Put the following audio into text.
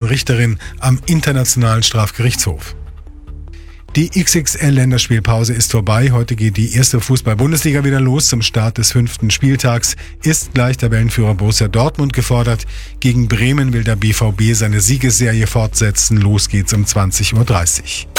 Richterin am Internationalen Strafgerichtshof. Die XXL-Länderspielpause ist vorbei. Heute geht die erste Fußball-Bundesliga wieder los. Zum Start des 5. Spieltags ist gleich Tabellenführer Borussia Dortmund gefordert. Gegen Bremen will der BVB seine Siegesserie fortsetzen. Los geht's um 20:30 Uhr.